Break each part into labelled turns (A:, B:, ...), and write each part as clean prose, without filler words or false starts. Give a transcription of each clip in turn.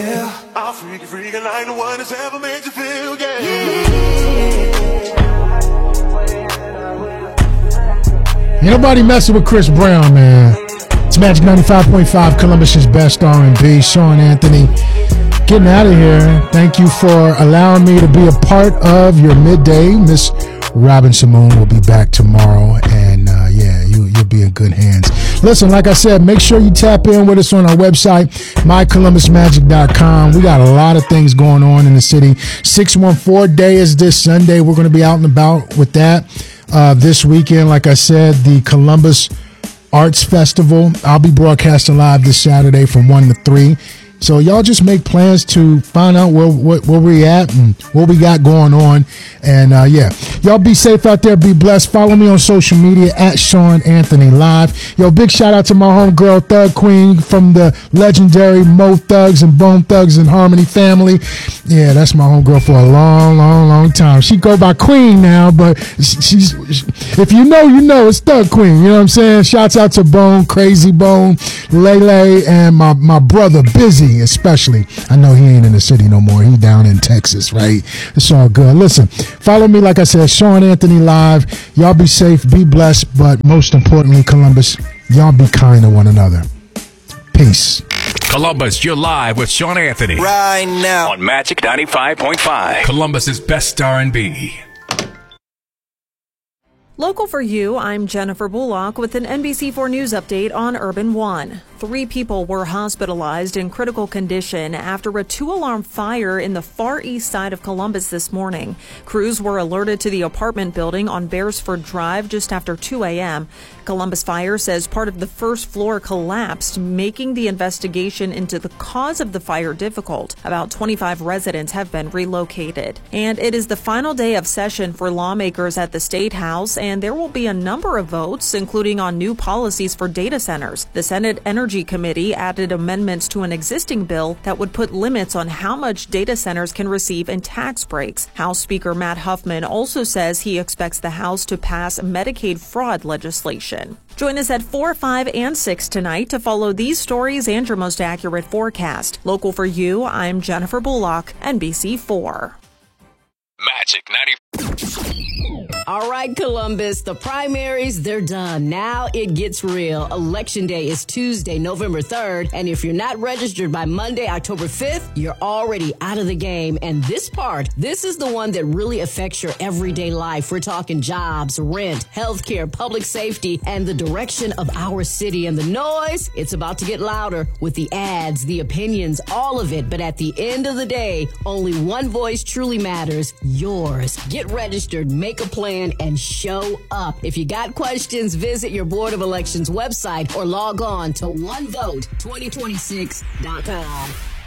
A: Yeah, I'll freak like the one that's ever made you feel, yeah.
B: Ain't nobody messing with Chris Brown, man. It's Magic 95.5, Columbus's best R&B. Sean Anthony getting out of here. Thank you for allowing me to be a part of your midday. Miss Robin Simone will be back tomorrow, and you'll be in good hands. Listen, like I said, make sure you tap in with us on our website, mycolumbusmagic.com. We got a lot of things going on in the city. 614 Day is this Sunday. We're going to be out and about with that this weekend. Like I said, the Columbus Arts Festival. I'll be broadcasting live this Saturday from 1 to 3. So y'all just make plans to find out where we at and what we got going on. And y'all be safe out there. Be blessed. Follow me on social media at Sean Anthony Live. Yo, big shout out to my homegirl Thug Queen from the legendary Mo Thugs and Bone Thugs and Harmony family. Yeah, that's my homegirl for a long, long, long time. She go by Queen now, but she's if you know, it's Thug Queen. You know what I'm saying? Shouts out to Bone, Crazy Bone, Lele, and my brother Busy. Especially, I know he ain't in the city no more. He down in Texas, right? It's all good. Listen, follow me, like I said, Sean Anthony Live. Y'all be safe, be blessed, but most importantly, Columbus, y'all be kind to one another. Peace.
C: Columbus, you're live with Sean Anthony
A: Right now
C: on Magic 95.5, Columbus's best R&B.
D: Local for you, I'm Jennifer Bullock with an NBC4 News update on Urban One. 3 people were hospitalized in critical condition after a 2-alarm fire in the far east side of Columbus this morning. Crews were alerted to the apartment building on Beresford Drive just after 2 a.m. Columbus Fire says part of the first floor collapsed, making the investigation into the cause of the fire difficult. About 25 residents have been relocated. And it is the final day of session for lawmakers at the State House, and there will be a number of votes, including on new policies for data centers. The Senate Energy Committee added amendments to an existing bill that would put limits on how much data centers can receive in tax breaks. House Speaker Matt Huffman also says he expects the House to pass Medicaid fraud legislation. Join us at 4, 5, and 6 tonight to follow these stories and your most accurate forecast. Local for you, I'm Jennifer Bullock, NBC4.
C: Magic 90.
E: All right, Columbus, the primaries, they're done. Now it gets real. Election Day is Tuesday, November 3rd. And if you're not registered by Monday, October 5th, you're already out of the game. And this is the one that really affects your everyday life. We're talking jobs, rent, healthcare, public safety, and the direction of our city. And the noise, it's about to get louder with the ads, the opinions, all of it. But at the end of the day, only one voice truly matters, yours. Get registered, make a plan, and show up. If you got questions, visit your Board of Elections website or log on to onevote2026.com.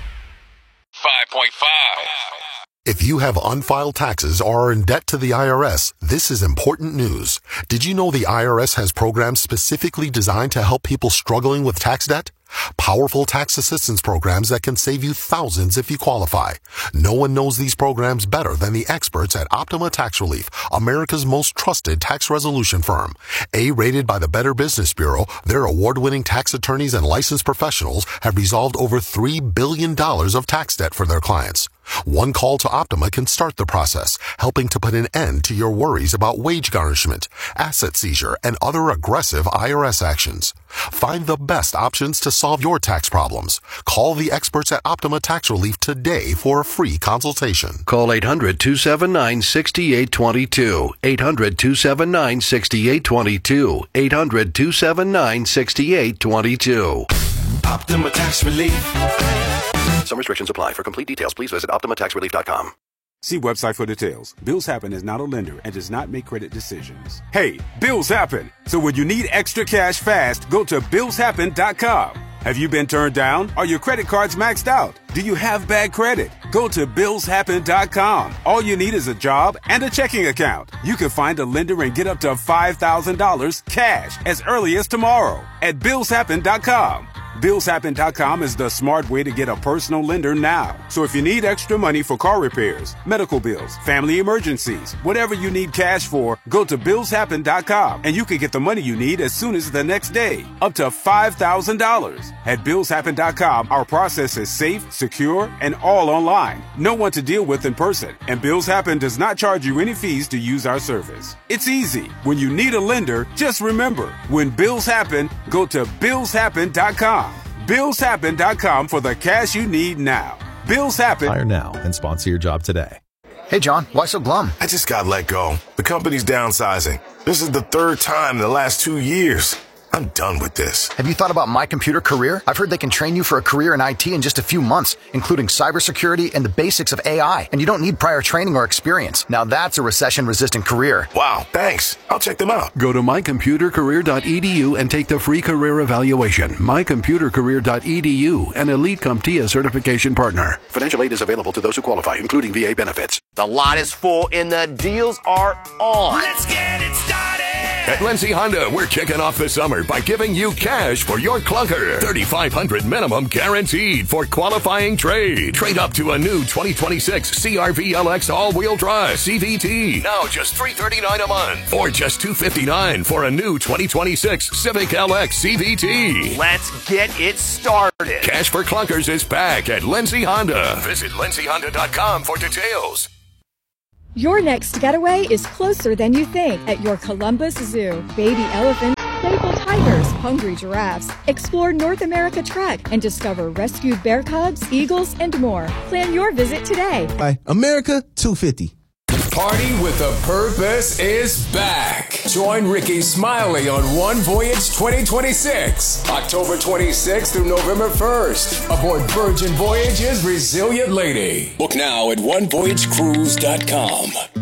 C: 5.5.
F: If you have unfiled taxes or are in debt to the IRS, this is important news. Did you know the IRS has programs specifically designed to help people struggling with tax debt? Powerful tax assistance programs that can save you thousands if you qualify. No one knows these programs better than the experts at Optima Tax Relief, America's most trusted tax resolution firm. A-rated by the Better Business Bureau, their award-winning tax attorneys and licensed professionals have resolved over $3 billion of tax debt for their clients. One call to Optima can start the process, helping to put an end to your worries about wage garnishment, asset seizure, and other aggressive IRS actions. Find the best options to solve your tax problems. Call the experts at Optima Tax Relief today for a free consultation.
G: Call 800-279-6822. 800-279-6822. 800-279-6822.
A: Optima Tax Relief.
G: Some restrictions apply. For complete details, please visit OptimaTaxRelief.com.
H: See website for details. Bills Happen is not a lender and does not make credit decisions. Hey, bills happen. So when you need extra cash fast, go to BillsHappen.com. Have you been turned down? Are your credit cards maxed out? Do you have bad credit? Go to BillsHappen.com. All you need is a job and a checking account. You can find a lender and get up to $5,000 cash as early as tomorrow at BillsHappen.com. BillsHappen.com is the smart way to get a personal lender now. So if you need extra money for car repairs, medical bills, family emergencies, whatever you need cash for, go to BillsHappen.com and you can get the money you need as soon as the next day, up to $5,000. At BillsHappen.com, our process is safe, secure, and all online. No one to deal with in person, and Bills Happen does not charge you any fees to use our service. It's easy. When you need a lender, just remember, when bills happen, go to BillsHappen.com. BillsHappen.com for the cash you need now. Bills Happen.
I: Hire now and sponsor your job today.
J: Hey, John, why so glum?
A: I just got let go. The company's downsizing. This is the third time in the last 2 years. I'm done with this.
J: Have you thought about My Computer Career? I've heard they can train you for a career in IT in just a few months, including cybersecurity and the basics of AI. And you don't need prior training or experience. Now that's a recession-resistant career.
A: Wow, thanks. I'll check them out.
K: Go to mycomputercareer.edu and take the free career evaluation. mycomputercareer.edu, an Elite CompTIA certification partner.
G: Financial aid is available to those who qualify, including VA benefits.
L: The lot is full and the deals are on.
C: Let's get it started!
M: At Lindsay Honda, we're kicking off the summer by giving you cash for your clunker. $3,500 minimum guaranteed for qualifying trade. Trade up to a new 2026 CR-V LX all-wheel drive CVT. Now just $339 a month. Or just $259 for a new 2026 Civic LX CVT.
L: Let's get it started.
M: Cash for clunkers is back at Lindsay Honda. Visit lindsayhonda.com for details.
N: Your next getaway is closer than you think at your Columbus Zoo. Baby elephants, playful tigers, hungry giraffes. Explore North America Trek and discover rescued bear cubs, eagles, and more. Plan your visit today.
O: By America 250.
C: Party with a Purpose is back. Join Ricky Smiley on One Voyage 2026, October 26th through November 1st, aboard Virgin Voyage's Resilient Lady. Book now at onevoyagecruise.com.